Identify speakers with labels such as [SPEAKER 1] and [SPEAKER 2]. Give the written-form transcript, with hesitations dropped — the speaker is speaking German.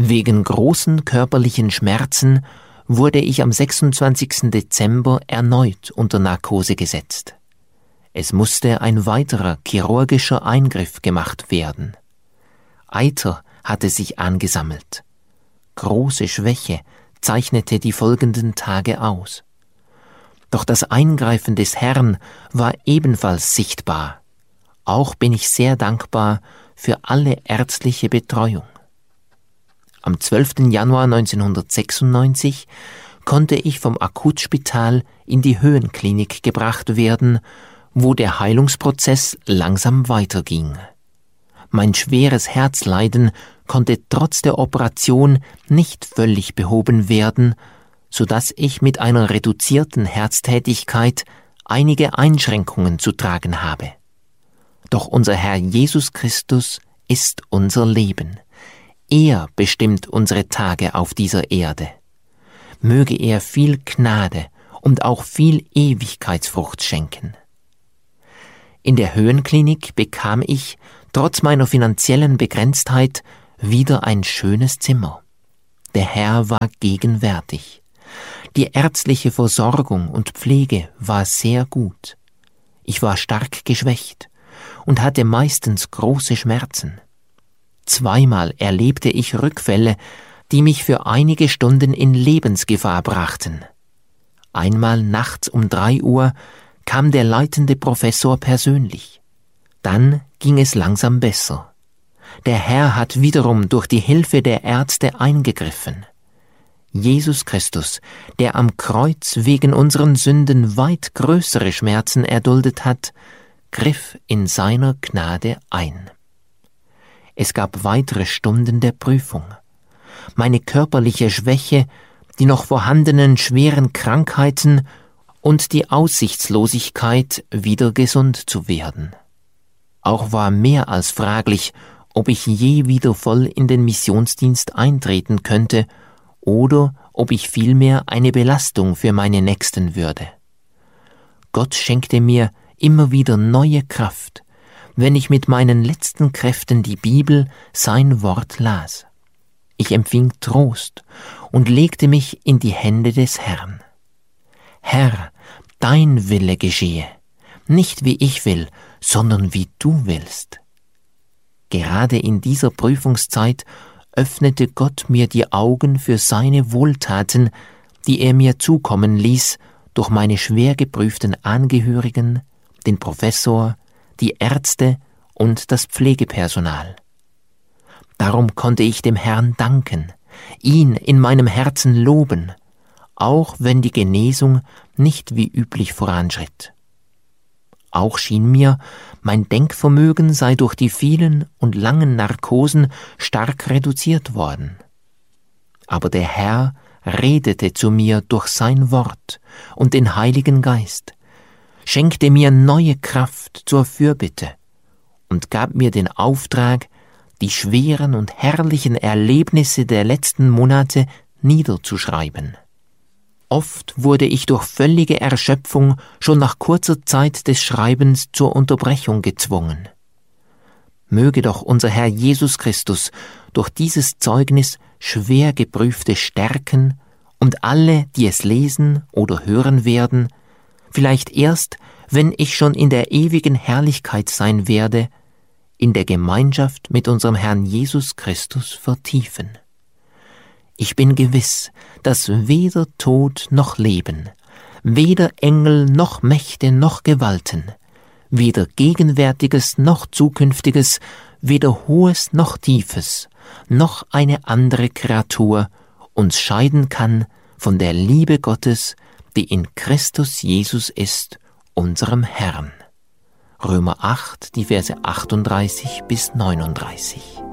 [SPEAKER 1] Wegen großen körperlichen Schmerzen wurde ich am 26. Dezember erneut unter Narkose gesetzt. Es musste ein weiterer chirurgischer Eingriff gemacht werden. Eiter hatte sich angesammelt. Große Schwäche zeichnete die folgenden Tage aus. Doch das Eingreifen des Herrn war ebenfalls sichtbar. Auch bin ich sehr dankbar für alle ärztliche Betreuung. Am 12. Januar 1996 konnte ich vom Akutspital in die Höhenklinik gebracht werden, wo der Heilungsprozess langsam weiterging. Mein schweres Herzleiden konnte trotz der Operation nicht völlig behoben werden, sodass ich mit einer reduzierten Herztätigkeit einige Einschränkungen zu tragen habe. Doch unser Herr Jesus Christus ist unser Leben. Er bestimmt unsere Tage auf dieser Erde. Möge er viel Gnade und auch viel Ewigkeitsfrucht schenken. In der Höhenklinik bekam ich, trotz meiner finanziellen Begrenztheit, wieder ein schönes Zimmer. Der Herr war gegenwärtig. Die ärztliche Versorgung und Pflege war sehr gut. Ich war stark geschwächt und hatte meistens große Schmerzen. Zweimal erlebte ich Rückfälle, die mich für einige Stunden in Lebensgefahr brachten. Einmal nachts um 3 Uhr kam der leitende Professor persönlich. Dann ging es langsam besser. Der Herr hat wiederum durch die Hilfe der Ärzte eingegriffen. Jesus Christus, der am Kreuz wegen unseren Sünden weit größere Schmerzen erduldet hat, griff in seiner Gnade ein. Es gab weitere Stunden der Prüfung. Meine körperliche Schwäche, die noch vorhandenen schweren Krankheiten und die Aussichtslosigkeit, wieder gesund zu werden. Auch war mehr als fraglich, ob ich je wieder voll in den Missionsdienst eintreten könnte oder ob ich vielmehr eine Belastung für meine Nächsten würde. Gott schenkte mir immer wieder neue Kraft, wenn ich mit meinen letzten Kräften die Bibel, sein Wort las. Ich empfing Trost und legte mich in die Hände des Herrn. Herr, dein Wille geschehe, nicht wie ich will, sondern wie du willst. Gerade in dieser Prüfungszeit öffnete Gott mir die Augen für seine Wohltaten, die er mir zukommen ließ durch meine schwer geprüften Angehörigen, den Professor, die Ärzte und das Pflegepersonal. Darum konnte ich dem Herrn danken, ihn in meinem Herzen loben, auch wenn die Genesung nicht wie üblich voranschritt. Auch schien mir, mein Denkvermögen sei durch die vielen und langen Narkosen stark reduziert worden. Aber der Herr redete zu mir durch sein Wort und den Heiligen Geist, schenkte mir neue Kraft zur Fürbitte und gab mir den Auftrag, die schweren und herrlichen Erlebnisse der letzten Monate niederzuschreiben. Oft wurde ich durch völlige Erschöpfung schon nach kurzer Zeit des Schreibens zur Unterbrechung gezwungen. Möge doch unser Herr Jesus Christus durch dieses Zeugnis schwer Geprüfte stärken und alle, die es lesen oder hören werden, vielleicht erst, wenn ich schon in der ewigen Herrlichkeit sein werde, in der Gemeinschaft mit unserem Herrn Jesus Christus vertiefen. Ich bin gewiss, dass weder Tod noch Leben, weder Engel noch Mächte noch Gewalten, weder Gegenwärtiges noch Zukünftiges, weder Hohes noch Tiefes, noch eine andere Kreatur uns scheiden kann von der Liebe Gottes, die in Christus Jesus ist, unserem Herrn. Römer 8, die Verse 38 bis 39.